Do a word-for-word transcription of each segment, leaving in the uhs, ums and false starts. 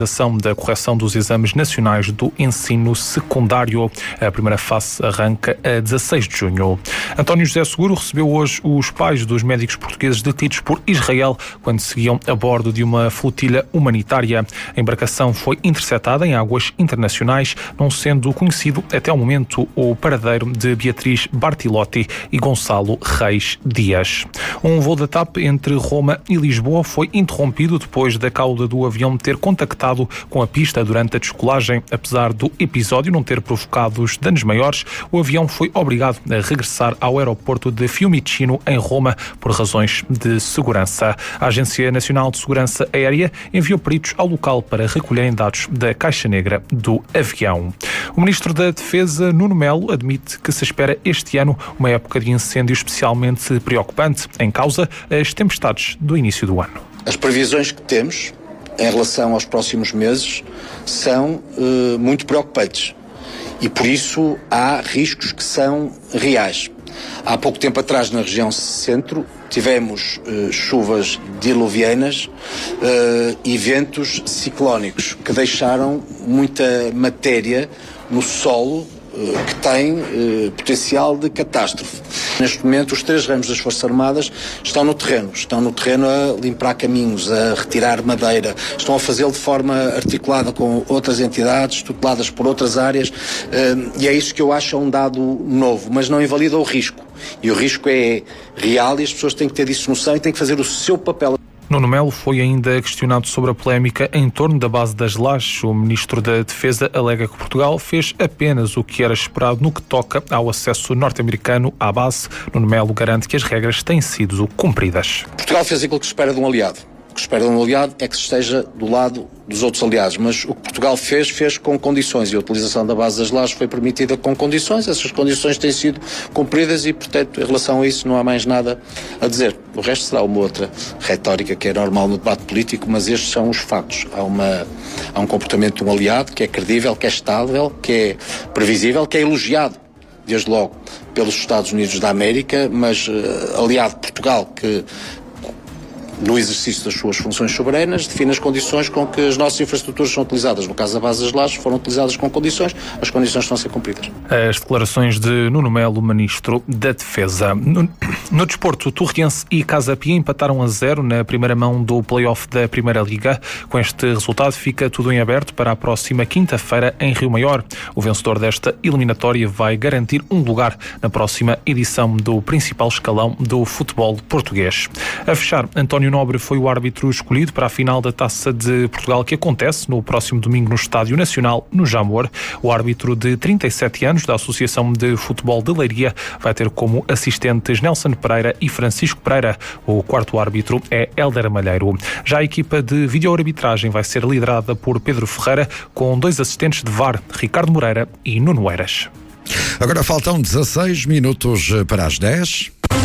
da correção dos exames nacionais do ensino secundário. A primeira fase arranca a dezasseis de junho. António José Seguro recebeu hoje os pais dos médicos portugueses detidos por Israel quando seguiam a bordo de uma flotilha humanitária. A embarcação foi interceptada em águas internacionais, não sendo conhecido até o momento o paradeiro de Beatriz Bartilotti e Gonçalo Reis Dias. Um voo da TAP entre Roma e Lisboa foi interrompido depois da cauda do avião ter contactado com a pista durante a descolagem. Apesar do episódio não ter provocado danos maiores, o avião foi obrigado a regressar ao aeroporto de Fiumicino, em Roma, por razões de segurança. A Agência Nacional de Segurança Aérea enviou peritos ao local para recolherem dados da caixa negra do avião. O Ministro da Defesa, Nuno Melo, admite que se espera este ano uma época de incêndio especialmente preocupante, em causa as tempestades do início do ano. As previsões que temos em relação aos próximos meses são uh, muito preocupantes e por isso há riscos que são reais. Há pouco tempo atrás, na região centro, tivemos uh, chuvas diluvianas uh, e ventos ciclónicos que deixaram muita matéria no solo uh, que tem uh, potencial de catástrofe. Neste momento, os três ramos das Forças Armadas estão no terreno. Estão no terreno a limpar caminhos, a retirar madeira. Estão a fazê-lo de forma articulada com outras entidades, tuteladas por outras áreas. E é isso que eu acho um dado novo, mas não invalida o risco. E o risco é real e as pessoas têm que ter disso noção e têm que fazer o seu papel. Nuno Melo foi ainda questionado sobre a polémica em torno da base das Lajes. O Ministro da Defesa alega que Portugal fez apenas o que era esperado no que toca ao acesso norte-americano à base. Nuno Melo garante que as regras têm sido cumpridas. Portugal fez aquilo que se espera de um aliado. O que se espera de um aliado é que se esteja do lado dos outros aliados, mas o que Portugal fez, fez com condições e a utilização da base das Lajes foi permitida com condições. Essas condições têm sido cumpridas e, portanto, em relação a isso não há mais nada a dizer. O resto será uma outra retórica que é normal no debate político, mas estes são os factos. Há, uma, há um comportamento de um aliado que é credível, que é estável, que é previsível, que é elogiado, desde logo, pelos Estados Unidos da América, mas uh, aliado de Portugal, que no exercício das suas funções soberanas, define as condições com que as nossas infraestruturas são utilizadas. No caso da base das Lajes, foram utilizadas com condições, as condições estão a ser cumpridas. As declarações de Nuno Melo, Ministro da Defesa. No, no desporto, Torriense e Casa Pia empataram a zero na primeira mão do play-off da Primeira Liga. Com este resultado, fica tudo em aberto para a próxima quinta-feira em Rio Maior. O vencedor desta eliminatória vai garantir um lugar na próxima edição do principal escalão do futebol português. A fechar, António Nobre foi o árbitro escolhido para a final da Taça de Portugal, que acontece no próximo domingo no Estádio Nacional, no Jamor. O árbitro de trinta e sete anos da Associação de Futebol de Leiria vai ter como assistentes Nelson Pereira e Francisco Pereira. O quarto árbitro é Hélder Malheiro. Já a equipa de videoarbitragem vai ser liderada por Pedro Ferreira, com dois assistentes de V A R, Ricardo Moreira e Nuno Eiras. Agora faltam dezasseis minutos para as dez.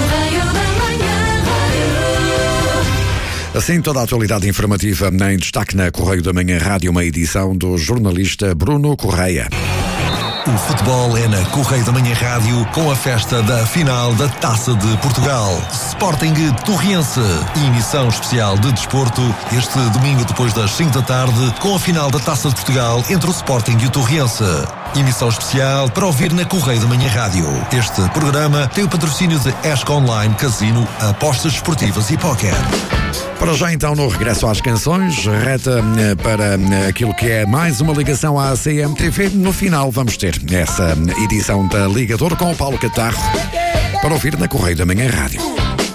Assim, toda a atualidade informativa em destaque na Correio da Manhã Rádio, uma edição do jornalista Bruno Correia. O futebol é na Correio da Manhã Rádio, com a festa da final da Taça de Portugal. Sporting Torriense, emissão especial de desporto este domingo depois das cinco da tarde, com a final da Taça de Portugal entre o Sporting e o Torriense. Emissão especial para ouvir na Correio da Manhã Rádio. Este programa tem o patrocínio de Esco Online, Casino, apostas esportivas e póquer. Para já então, no regresso às canções, reta para aquilo que é mais uma ligação à C M T V. No final vamos ter essa edição da Ligador com o Paulo Catarro para ouvir na Correio da Manhã Rádio.